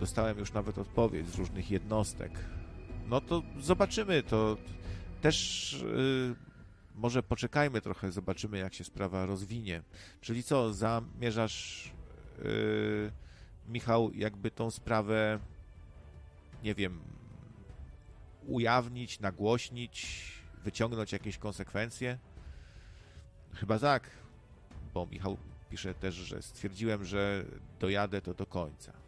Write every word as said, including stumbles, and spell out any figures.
dostałem już nawet odpowiedź z różnych jednostek. No to zobaczymy, to też yy, może poczekajmy trochę, zobaczymy, jak się sprawa rozwinie. Czyli co, zamierzasz, yy, Michał, jakby tą sprawę, nie wiem, ujawnić, nagłośnić, wyciągnąć jakieś konsekwencje? Chyba tak, bo Michał pisze też, że stwierdziłem, że dojadę to do końca.